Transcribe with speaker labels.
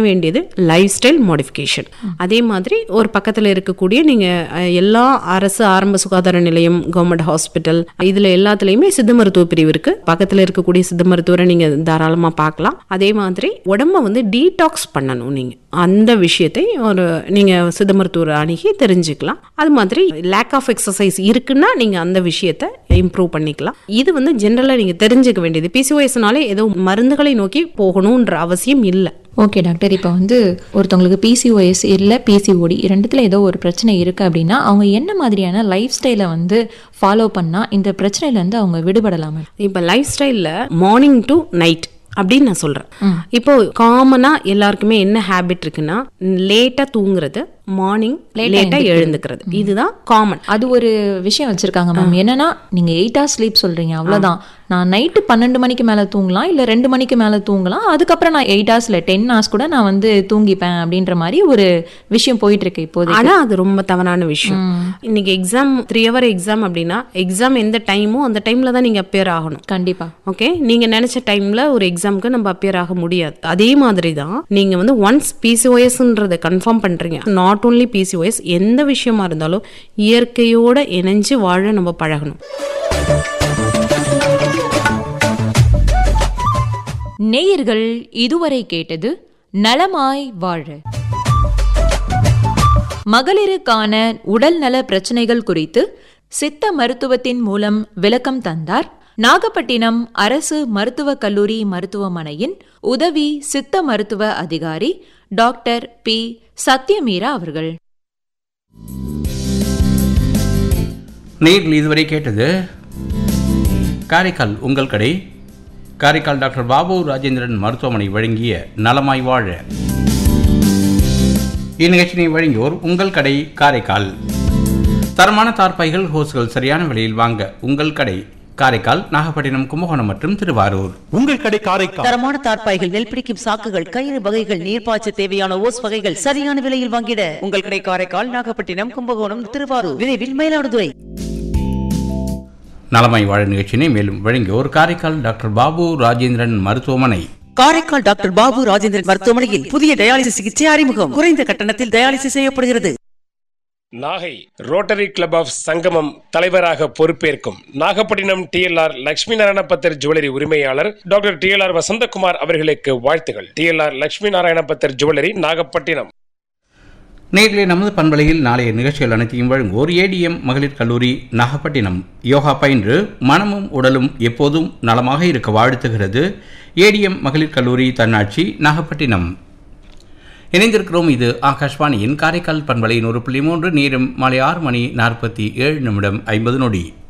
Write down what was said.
Speaker 1: வேண்டியது life style modification. அதே மாதிரி ஒரு பக்கத்தில் இருக்கக்கூடிய நீங்கள் எல்லா அரசு ஆரம்ப சுகாதார நிலையம், கவர்மெண்ட் ஹாஸ்பிட்டல், இதில் எல்லாத்துலேயுமே சித்த மருத்துவ பிரிவு இருக்குது. பக்கத்தில் இருக்கக்கூடிய சித்த மருத்துவரை நீங்கள் தாராளமாக பார்க்கலாம். அதே மாதிரி உடம்பை வந்து டீடாக்ஸ் பண்ணணும். நீங்கள் அந்த விஷயத்தை நீங்கள் சித்த மருத்துவர் அணுகி தெரிஞ்சுக்கலாம். அது மாதிரி லேக் ஆஃப் எக்ஸசைஸ் இருக்குன்னா நீங்கள் அந்த விஷயத்தை இம்ப்ரூவ் பண்ணிக்கலாம். இது வந்து ஜென்ரலாக நீங்கள் தெரிஞ்சுக்க வேண்டியது. பிசிஓஎஸ்னாலே ஏதோ மருந்துகளை நோக்கி போகணுன்ற அவசியம் இல்லை.
Speaker 2: ஓகே டாக்டர், இப்போ வந்து ஒருத்தவங்களுக்கு பிசிஓஎஸ் இல்லை பிசிஓடி ரெண்டுத்துல ஏதோ ஒரு பிரச்சனை இருக்குது அப்படின்னா அவங்க என்ன மாதிரியான லைஃப் ஸ்டைலை வந்து ஃபாலோ பண்ணால் இந்த பிரச்சனையிலேருந்து அவங்க விடுபடலாமா?
Speaker 1: இப்போ லைஃப் ஸ்டைலில் மார்னிங் டு நைட் அப்படின்னு நான் சொல்கிறேன். இப்போ காமனாக எல்லாருக்குமே என்ன ஹேபிட் இருக்குன்னா, லேட்டாக தூங்குறது, மார்னிங் லேட்டா எழுந்துக்கிறது, இதுதான் காமன்.
Speaker 2: அது ஒரு விஷயம் வச்சிருக்காங்க மேம். என்னன்னா நீங்க 8 hours ஸ்லீப் சொல்றீங்க, அவ்வளவுதான். நான் நைட்டு 12 மணிக்கு மேல தூங்கலாம், இல்ல 2 மணிக்கு மேல தூங்கலாம், அதுக்கப்புறம் நான் 8 hours 10 hours கூட நான் வந்து தூங்கிப்பேன் அப்படின்ற மாதிரி ஒரு விஷயம் போயிட்டு இருக்கு இப்போது.
Speaker 1: ஆனா அது ரொம்ப தவறான விஷயம். இன்னைக்கு எக்ஸாம் 3 hour எக்ஸாம் அப்படின்னா எக்ஸாம் எந்த டைமோ அந்த டைம்ல தான் நீங்க அப்பியர் ஆகணும்.
Speaker 2: கண்டிப்பா.
Speaker 1: ஓகே, நீங்க நினைச்ச டைம்ல ஒரு எக்ஸாமுக்கு நம்ம அப்பியர் ஆக முடியாது. அதே மாதிரி தான் நீங்க வந்து ஒன்ஸ் பிசிஓஎஸ்ன்றதை கன்ஃபார்ம் பண்றீங்க, நாட் ஓன்லி பிசிஓஎஸ், எந்த விஷயமா இருந்தாலும் இயற்கையோட இணைஞ்சு வாழ நம்ம பழகணும்.
Speaker 2: நேயர்கள் இதுவரை கேட்டது நலமாய் வாழ. மகளிருக்கான உடல் நல பிரச்சனைகள் குறித்து சித்த மருத்துவத்தின் மூலம் விளக்கம் தந்தார் நாகப்பட்டினம் அரசு மருத்துவக் கல்லூரி மருத்துவமனையின் உதவி சித்த மருத்துவ அதிகாரி டாக்டர் பி சத்யமீரா அவர்கள்.
Speaker 3: நேயர்கள் இதுவரை கேட்டது காரைக்கால் உங்கள் கடை, காரைக்கால் டாக்டர் பாபு ராஜேந்திரன் மருத்துவமனை வழங்கிய நலமாய் வாழ. இந்நிகழ்ச்சியை வழங்கியோர் உங்கள் கடை காரைக்கால். தரமான தார்பாய்கள், ஹோஸ்கள் சரியான விலையில் வாங்க உங்கள் கடை காரைக்கால், நாகப்பட்டினம், கும்பகோணம் மற்றும் திருவாரூர்.
Speaker 4: உங்கள் கடை காரைக்கால்.
Speaker 5: தரமான தார்பாய்கள், நெல் பிடிக்கும் சாக்குகள், கயிறு வகைகள், நீர்ப்பாய்ச்ச தேவையான ஓஸ் வகைகள் சரியான விலையில் வாங்கிட உங்கள் கடை காரைக்கால், நாகப்பட்டினம், கும்பகோணம், திருவாரூர், விரைவில் மயிலாடுதுறை.
Speaker 3: நலமாய் வாழ நிகழ்ச்சியை மேலும் வழங்கியோர் காரைக்கால் டாக்டர் பாபு ராஜேந்திரன் மருத்துவமனை.
Speaker 5: காரைக்கால் டாக்டர் பாபு ராஜேந்திரன் மருத்துவமனையில் புதிய டயாலிசிஸ் சிகிச்சை அறிமுகம். குறைந்த கட்டணத்தில் டயாலிசிஸ் செய்யப்படுகிறது.
Speaker 6: நாகை ரோட்டரி கிளப் ஆஃப் சங்கமம் தலைவராக பொறுப்பேற்கும் நாகப்பட்டினம் டிஎல்ஆர் லட்சுமி நாராயணபத்தர் ஜுவல்லரி உரிமையாளர் டாக்டர் டிஎல்ஆர் வசந்தகுமார் அவர்களுக்கு வாழ்த்துகள். DLR Lakshmi Narayanapathar jewellery, Nagapattinam.
Speaker 3: நேரிலே நமது பண்பலையில் நாளைய நிகழ்ச்சிகள் அனைத்தையும் வழங்குவோர் ஏடிஎம் மகளிர் கல்லூரி, நாகப்பட்டினம். யோகா பயின்று மனமும் உடலும் எப்போதும் நலமாக இருக்க வாழ்த்துகிறது ஏடிஎம் மகளிர் கல்லூரி, தன்னாட்சி, நாகப்பட்டினம். இணைந்திருக்கிறோம். இது ஆகாஷ்வாணியின் காரைக்கால் பண்பலை 100.3. நேரம் மாலை 6 மணி 47 நிமிடம் 50 நொடி.